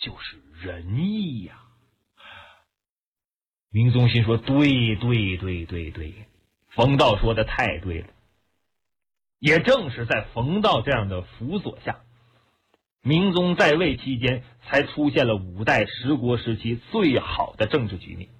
就是仁义呀。明宗心说，对，冯道说的太对了。也正是在冯道这样的辅佐下，明宗在位期间才出现了五代十国时期最好的政治局面。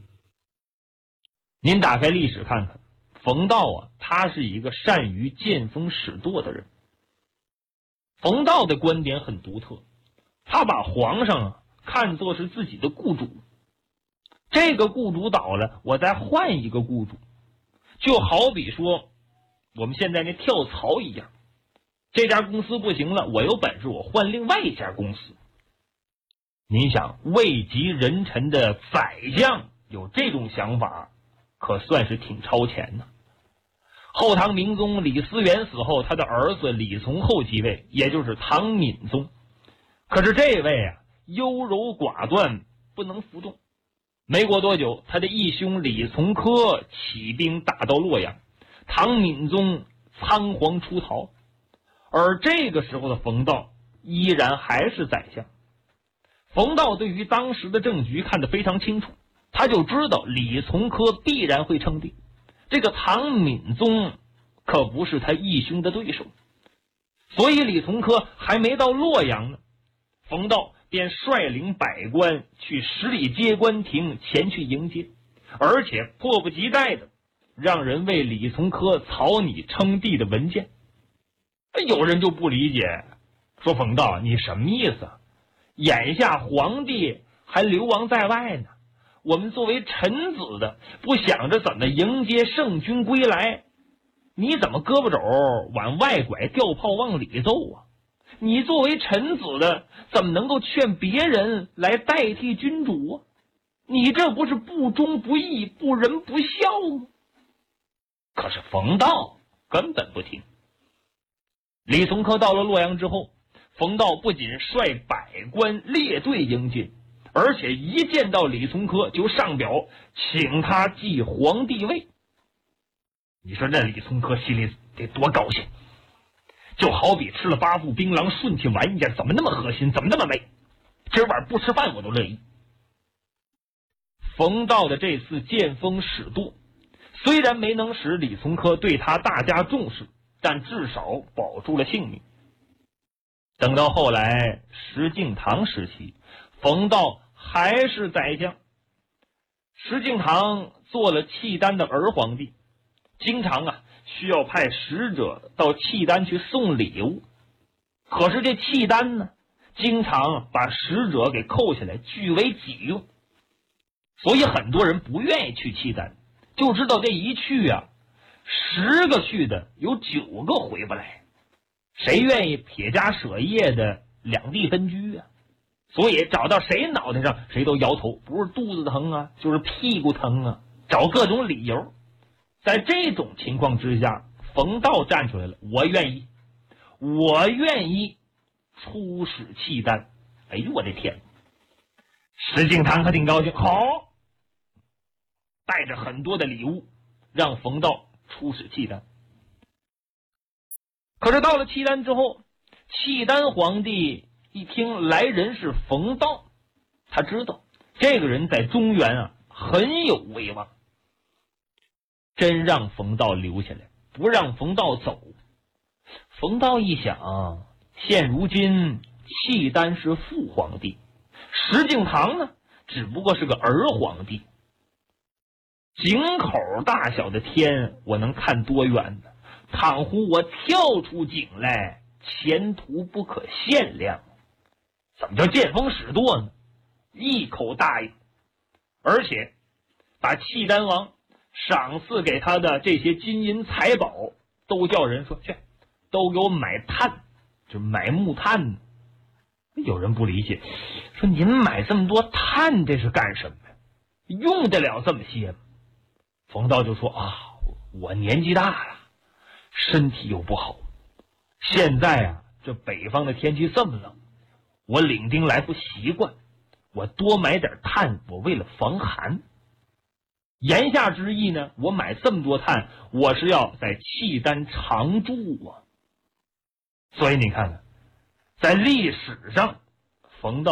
您打开历史看看，冯道啊，他是一个善于见风使舵的人。冯道的观点很独特，他把皇上啊看作是自己的雇主，这个雇主倒了，我再换一个雇主，就好比说我们现在那跳槽一样，这家公司不行了，我有本事我换另外一家公司。您想，位极人臣的宰相有这种想法，可算是挺超前的。后唐明宗李思源死后，他的儿子李从厚继位，也就是唐敏宗。可是这位啊优柔寡断，不能服众。没过多久，他的义兄李从珂起兵打到洛阳，唐敏宗仓皇出逃。而这个时候的冯道依然还是宰相。冯道对于当时的政局看得非常清楚，他就知道李从珂必然会称帝，这个唐敏宗可不是他义兄的对手。所以李从珂还没到洛阳呢，冯道便率领百官去十里街官亭前去迎接，而且迫不及待的让人为李从珂草拟称帝的文件。有人就不理解，说冯道你什么意思啊？眼下皇帝还流亡在外呢，我们作为臣子的不想着怎么迎接圣君归来，你怎么胳膊肘往外拐，吊炮往里揍啊？你作为臣子的怎么能够劝别人来代替君主啊？你这不是不忠不义不仁不孝吗？可是冯道根本不听。李从珂到了洛阳之后，冯道不仅率百官列队迎接，而且一见到李从珂就上表请他继皇帝位。你说那李从珂心里得多高兴，就好比吃了8副槟榔顺气丸一样，怎么那么恶心，怎么那么美，今晚不吃饭我都乐意。冯道的这次见风使舵，虽然没能使李从珂对他大加重视，但至少保住了性命。等到后来石敬瑭时期，冯道还是宰相。石敬瑭做了契丹的儿皇帝，经常需要派使者到契丹去送礼物。可是这契丹呢，经常把使者给扣下来据为己用，所以很多人不愿意去契丹，就知道这一去10个去的有9个回不来。谁愿意撇家舍业的两地分居啊？所以找到谁脑袋上谁都摇头，不是肚子疼啊，就是屁股疼啊，找各种理由。在这种情况之下，冯道站出来了，我愿意出使契丹。哎呦我的天，石敬瑭可挺高兴，好，带着很多的礼物让冯道出使契丹。可是到了契丹之后，契丹皇帝一听来人是冯道，他知道这个人在中原很有威望，真让冯道留下来，不让冯道走。冯道一想，现如今契丹是父皇帝，石敬瑭呢只不过是个儿皇帝，井口大小的天我能看多远呢？倘乎我跳出井来，前途不可限量。怎么叫见风使舵呢？一口答应，而且把契丹王赏赐给他的这些金银财宝都叫人说去，都给我买炭，就买木炭。有人不理解，说您买这么多炭这是干什么呀？用得了这么些吗？冯道就说我年纪大了，身体又不好，现在这北方的天气这么冷，我领兵来不习惯，我多买点炭，我为了防寒。言下之意呢，我买这么多炭，我是要在契丹常住啊。所以你看看，在历史上冯道